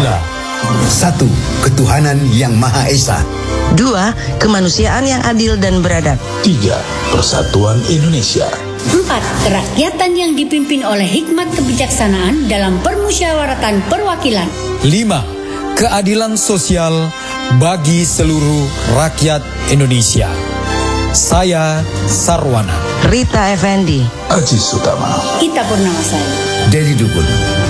Pancasila. 1. Ketuhanan Yang Maha Esa. 2. Kemanusiaan yang adil dan beradab. 3. Persatuan Indonesia. 4. Kerakyatan yang dipimpin oleh hikmat kebijaksanaan dalam permusyawaratan perwakilan. 5. Keadilan sosial bagi seluruh rakyat Indonesia. Saya Sarwana. Rita Effendi. Aziz Utama. Ita Purnamasari. Dedi Dukun.